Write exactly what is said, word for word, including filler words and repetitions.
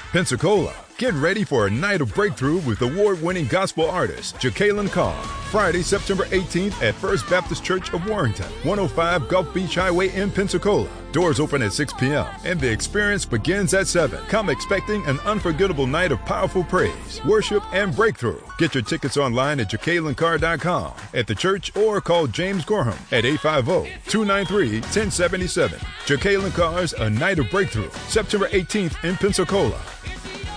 Pensacola, get ready for a night of breakthrough with award-winning gospel artist Jekalyn Carr. Friday, September eighteenth at First Baptist Church of Warrington, one oh five Gulf Beach Highway in Pensacola. Doors open at six p.m. and the experience begins at seven. Come expecting an unforgettable night of powerful praise, worship, and breakthrough. Get your tickets online at jekalyn carr dot com, at the church, or call James Gorham at eight five zero, two nine three, one zero seven seven. Jekalyn Carr's A Night of Breakthrough, September eighteenth in Pensacola.